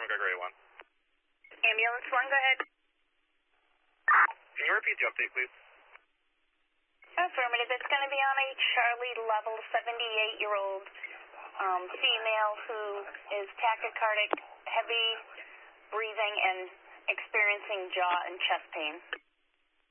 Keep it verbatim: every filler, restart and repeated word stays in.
Gregory one. Ambulance one, go ahead. Can you repeat the update, please? Affirmative. It's going to be on a Charlie level seventy-eight-year-old um, female who is tachycardic, heavy breathing, and experiencing jaw and chest pain.